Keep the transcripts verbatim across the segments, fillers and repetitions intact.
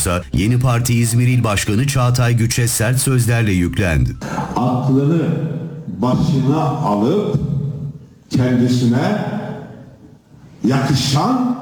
ise Yeni Parti İzmir İl Başkanı Çağatay Güç'e sert sözlerle yüklendi. Aklını başına alıp kendisine yakışan,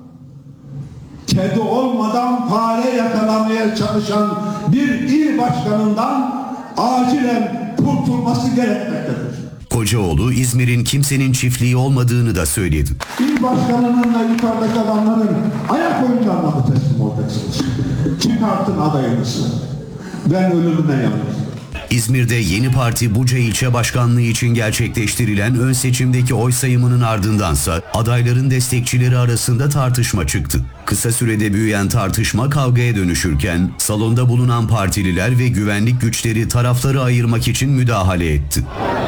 kedi olmadan fare yakalamaya çalışan bir il başkanından acilen kurtulması gerekmektedir. Kocaoğlu, İzmir'in kimsenin çiftliği olmadığını da söyledi. İl başkanının da yukarıdaki adamların ayak oyunlarına mı teslim olacaksınız? Çıkartın adayınızı. Ben ölümüne yanarım. İzmir'de Yeni Parti Buca ilçe başkanlığı için gerçekleştirilen ön seçimdeki oy sayımının ardındansa adayların destekçileri arasında tartışma çıktı. Kısa sürede büyüyen tartışma kavgaya dönüşürken salonda bulunan partililer ve güvenlik güçleri tarafları ayırmak için müdahale etti.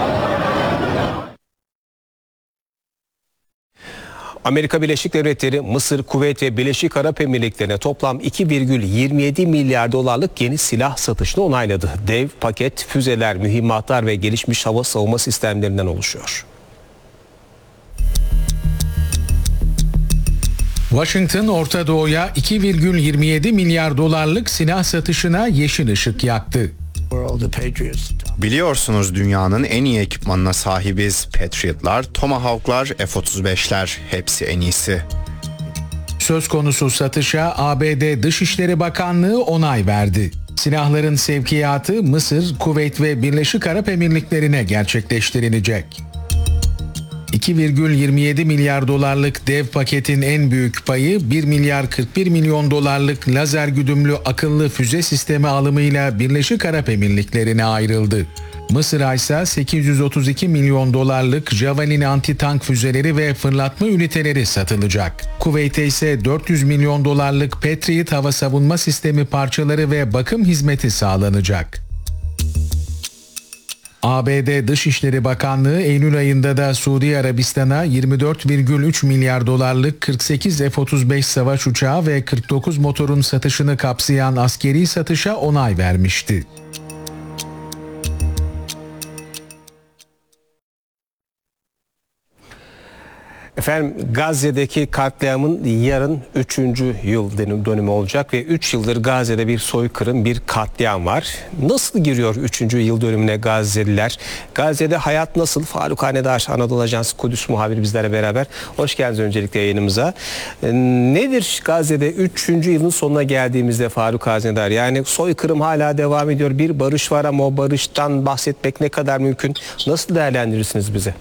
Amerika Birleşik Devletleri, Mısır, Kuveyt ve Birleşik Arap Emirlikleri'ne toplam iki virgül yirmi yedi milyar dolarlık yeni silah satışını onayladı. Dev paket füzeler, mühimmatlar ve gelişmiş hava savunma sistemlerinden oluşuyor. Washington, Orta Doğu'ya iki virgül yirmi yedi milyar dolarlık silah satışına yeşil ışık yaktı. Biliyorsunuz dünyanın en iyi ekipmanına sahibiz. Patriot'lar, Tomahawk'lar, F otuz beşler hepsi en iyisi. Söz konusu satışa A B D Dışişleri Bakanlığı onay verdi. Silahların sevkiyatı Mısır, Kuveyt ve Birleşik Arap Emirlikleri'ne gerçekleştirilecek. iki virgül yirmi yedi milyar dolarlık dev paketin en büyük payı bir milyar kırk bir milyon dolarlık lazer güdümlü akıllı füze sistemi alımıyla Birleşik Arap Emirlikleri'ne ayrıldı. Mısır'a ise sekiz yüz otuz iki milyon dolarlık Javelin anti-tank füzeleri ve fırlatma üniteleri satılacak. Kuveyt'e ise dört yüz milyon dolarlık Patriot hava savunma sistemi parçaları ve bakım hizmeti sağlanacak. A B D Dışişleri Bakanlığı Eylül ayında da Suudi Arabistan'a yirmi dört virgül üç milyar dolarlık kırk sekiz F otuz beş savaş uçağı ve kırk dokuz motorun satışını kapsayan askeri satışa onay vermişti. Efendim, Gazze'deki katliamın yarın üçüncü yıl dönümü olacak ve üç yıldır Gazze'de bir soykırım, bir katliam var. Nasıl giriyor üçüncü yıl dönümüne Gazze'liler? Gazze'de hayat nasıl? Faruk Hanedaş, Anadolu Ajansı Kudüs muhabiri bizlerle beraber. Hoş geldiniz öncelikle yayınımıza. Nedir Gazze'de üçüncü yılın sonuna geldiğimizde Faruk Hanedaş? Yani soykırım hala devam ediyor. Bir barış var ama o barıştan bahsetmek ne kadar mümkün? Nasıl değerlendirirsiniz bize?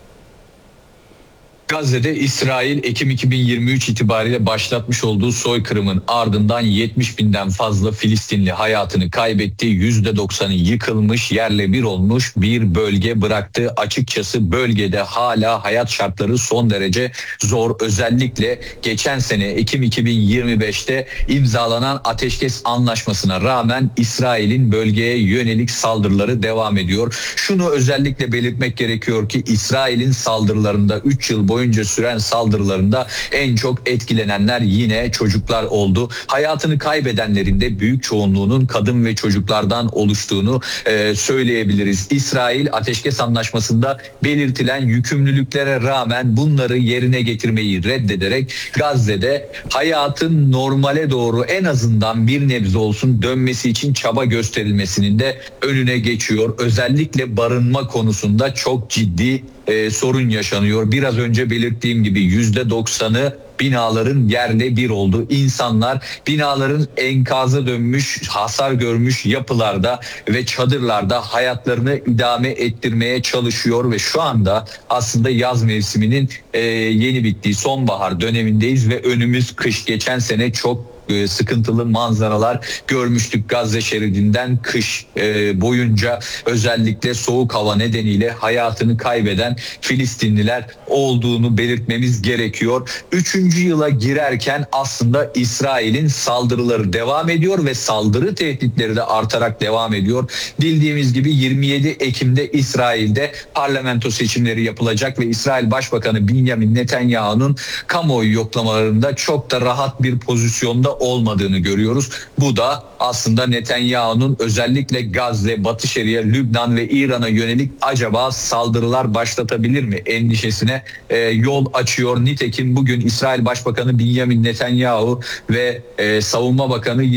Gazze'de İsrail Ekim iki bin yirmi üç itibariyle başlatmış olduğu soykırımın ardından yetmiş binden fazla Filistinli hayatını kaybetti. yüzde doksanı yıkılmış, yerle bir olmuş bir bölge bıraktı. Açıkçası bölgede hala hayat şartları son derece zor. Özellikle geçen sene Ekim iki bin yirmi beşte imzalanan ateşkes anlaşmasına rağmen İsrail'in bölgeye yönelik saldırıları devam ediyor. Şunu özellikle belirtmek gerekiyor ki İsrail'in saldırılarında üç yıl boyunca boyunca süren saldırılarında en çok etkilenenler yine çocuklar oldu. Hayatını kaybedenlerin de büyük çoğunluğunun kadın ve çocuklardan oluştuğunu e, söyleyebiliriz. İsrail ateşkes anlaşmasında belirtilen yükümlülüklere rağmen bunları yerine getirmeyi reddederek Gazze'de hayatın normale doğru en azından bir nebze olsun dönmesi için çaba gösterilmesinin de önüne geçiyor. Özellikle barınma konusunda çok ciddi Ee, sorun yaşanıyor. Biraz önce belirttiğim gibi yüzde doksanı binaların yerle bir oldu. İnsanlar binaların enkaza dönmüş, hasar görmüş yapılarda ve çadırlarda hayatlarını idame ettirmeye çalışıyor ve şu anda aslında yaz mevsiminin e, yeni bittiği sonbahar dönemindeyiz ve önümüz kış. Geçen sene çok sıkıntılı manzaralar görmüştük Gazze şeridinden kış e, boyunca, özellikle soğuk hava nedeniyle hayatını kaybeden Filistinliler olduğunu belirtmemiz gerekiyor. Üçüncü yıla girerken aslında İsrail'in saldırıları devam ediyor ve saldırı tehditleri de artarak devam ediyor. Bildiğimiz gibi yirmi yedi Ekim'de İsrail'de parlamento seçimleri yapılacak ve İsrail Başbakanı Benjamin Netanyahu'nun kamuoyu yoklamalarında çok da rahat bir pozisyonda olmadığını görüyoruz. Bu da aslında Netanyahu'nun özellikle Gazze, Batı Şeria, Lübnan ve İran'a yönelik acaba saldırılar başlatabilir mi endişesine e, yol açıyor. Nitekim bugün İsrail Başbakanı Benjamin Netanyahu ve e, Savunma Bakanı